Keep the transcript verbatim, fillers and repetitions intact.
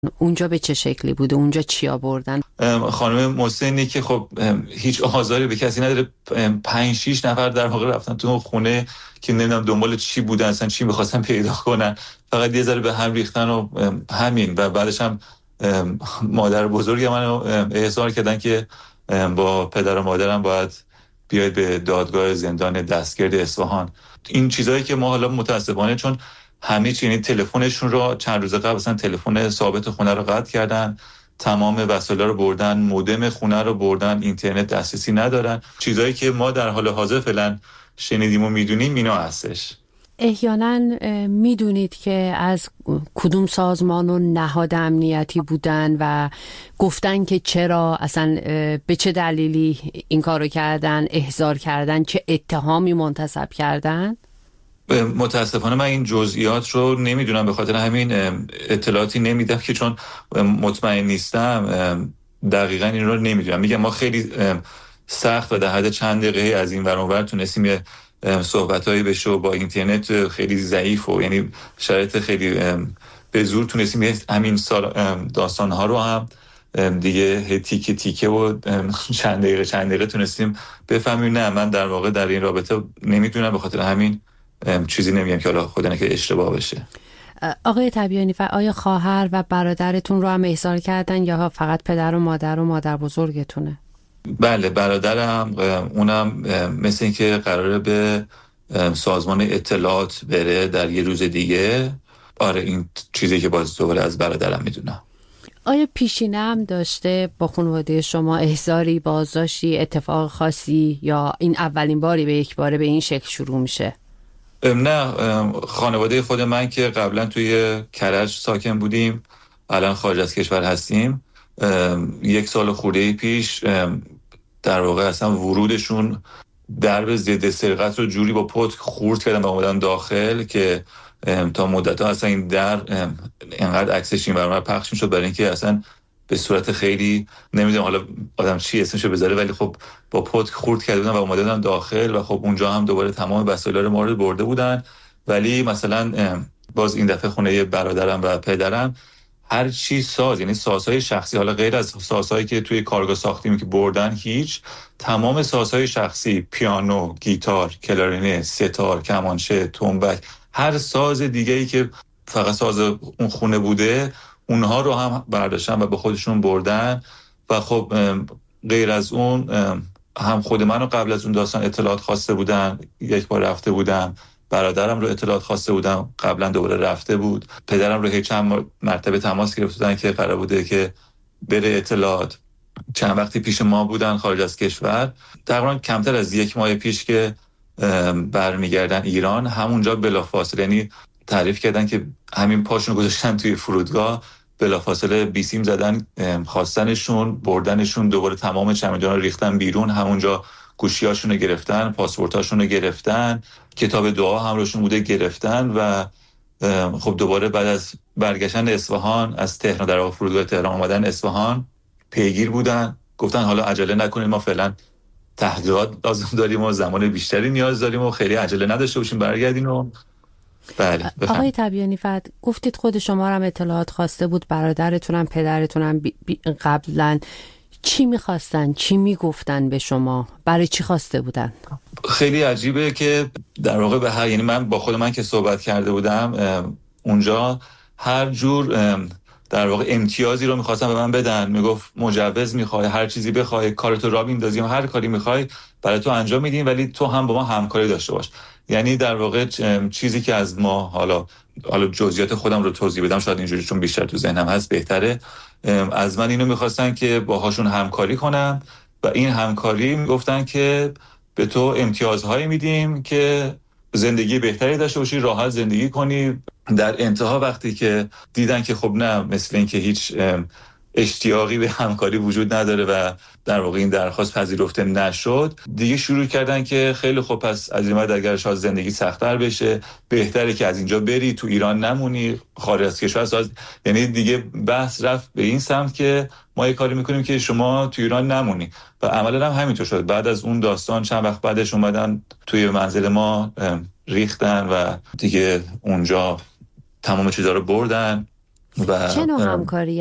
اونجا به چه شکلی بوده؟ اونجا چیا بردن؟ خانم محسنی که خب هیچ آزاری به کسی نداره، پنج شیش نفر در واقع رفتن تو خونه که نمیدونم دنبال چی بودن، اصلا چی می‌خواستن پیدا کنن، فقط یه ذره به هم ریختن و همین. و بعدش هم مادر بزرگ منو احضار کردن که با پدر و مادرم باید بیاید به دادگاه زندان دستگرد اصفهان. این چیزایی که ما حالا متاسفانه چون همه چی، یعنی تلفنشون رو چند روز قبل مثلا تلفن ثابت خونه رو قطع کردن، تمام وسایل رو بردن، مودم خونه رو بردن، اینترنت دسترسی ندارن. چیزایی که ما در حال حاضر فعلا شنیدیم و میدونیم اینا هستش. احیانا میدونید که از کدوم سازمان و نهاد امنیتی بودن و گفتن که چرا اصلا به چه دلیلی این کارو کردن، احضار کردن، چه اتهامی منتسب کردن؟ متاسفانه من این جزئیات رو نمیدونم، به خاطر همین اطلاعاتی نمیدم که چون مطمئن نیستم دقیقاً این رو نمیدونم. میگم ما خیلی سخت و در حد چند دقیقه از این ور اون ور تونستیم یه صحبتایی بشه و با اینترنت خیلی ضعیف و یعنی شرایط خیلی به زور تونستیم همین داستان‌ها رو هم دیگه تیکه تیکه و چند دقیقه چند دقیقه تونستیم بفهمیم. نه من در واقع در این رابطه نمیدونم، به خاطر همین چیزی نمیگم که حالا خدا نکنه اشتباه بشه. آقای تبیانی، آیا خواهر و برادرتون رو هم احضار کردن یا فقط پدر و مادر و مادر بزرگتونه؟ بله برادرم، اونم مثل این که قراره به سازمان اطلاعات بره در یه روز دیگه. آره این چیزی که باز دوباره از برادرم میدونم. آیا پیشینه هم داشته با خانواده شما احضاری، بازداشتی، اتفاق خاصی، یا این اولین باری به یک باره به این شکل شروع میشه؟ نه، خانواده خود من که قبلا توی کرج ساکن بودیم، الان خارج از کشور هستیم. یک سال خورده پیش در واقع اصلا ورودشون درب ضد سرقت رو جوری با پتک خورد کردن و اومدن داخل که تا مدت‌ها اصلا این در اینقدر عکسش این برام پخش میشد، برای اینکه اصلا به صورت خیلی نمیدونم حالا آدم چی اسمشو بذاره، ولی خب با پتک خورد کرده بودن و اومدن داخل و خب اونجا هم دوباره تمام وسایل رو مورد برده بودن. ولی مثلا باز این دفعه خونه برادرم و پدرم هر چی ساز، یعنی سازهای شخصی، حالا غیر از سازهایی که توی کارگاه ساختیم که بردن، هیچ، تمام سازهای شخصی، پیانو، گیتار، کلارینه، ستار، کمانچه، تنبک، هر ساز دیگه‌ای که فقط ساز اون خونه بوده اونها رو هم برداشتن و به خودشون بردن. و خب غیر از اون هم خود منو قبل از اون داستان اطلاعات خواسته بودن، یک بار رفته بودم، برادرم رو اطلاعات خواسته بودم، قبلا دوباره رفته بود، پدرم رو هیچ چند مرتبه تماس گرفتن که قرار بوده که بره اطلاعات. چند وقتی پیش ما بودن خارج از کشور، تقریبا کمتر از یک ماه پیش که برمیگردن ایران، همونجا بلافاصله، یعنی تعریف کردن که همین پاشون گذاشتن توی فرودگاه، بلافاصله بیسیم زدن، خواستنشون، بردنشون، دوباره تمام چمدان رو ریختن بیرون، همونجا گوشیاشون رو گرفتن، پاسپورتاشون رو گرفتن، کتاب دعا هم روشون بوده گرفتن. و خب دوباره بعد از برگشتن اصفهان از تهران، در واقع فرودگاه تهران اومدن اصفهان، پیگیر بودن، گفتن حالا عجله نکنید، ما فعلا تحقیقات لازم داریم و زمان بیشتری نیاز داریم و خیلی عجله نداشته باشیم برگردین. و بله بفهم. آقای تبیانی فقط گفتید خود شما هم اطلاعات خواسته بود، برادرتونم، پدرتونم بی بی قبلا چی میخواستن؟ چی میگفتن به شما؟ برای چی خواسته بودن؟ خیلی عجیبه که در واقع به هر، یعنی من با خود من که صحبت کرده بودم اونجا، هر جور در واقع امتیازی رو میخواستن به من بدن. میگفت مجوز میخوای، هر چیزی بخوای، کارتو را میندازیم، هر کاری میخوای برای تو انجام میدیم، ولی تو هم با ما همکاری داشته باش. یعنی در واقع چیزی که از ما، حالا حالا جزئیات خودم رو توضیح بدم شاید اینجوری چون بیشتر تو ذهنم هست بهتره، از من اینو میخواستن که باهاشون همکاری کنم و این همکاری میگفتن که به تو امتیازهایی میدیم که زندگی بهتری داشته باشی، راحت زندگی کنی. در انتها وقتی که دیدن که خب نه، مثل این که هیچ اشتیاقی به همکاری وجود نداره و در واقع این درخواست پذیرفته نشد، دیگه شروع کردن که خیلی خب پس از این بعد اگر شاید زندگی سخت‌تر بشه، بهتره که از اینجا بری، تو ایران نمونی، خارج از کشور ساز. یعنی دیگه بحث رفت به این سمت که ما یه کاری میکنیم که شما تو ایران نمونی و عملا هم همینطور شد. بعد از اون داستان چند وقت بعدش اومدن توی منزل ما ریختن و دیگه اونجا تمام چیزا رو بردن و چه نوع همکاری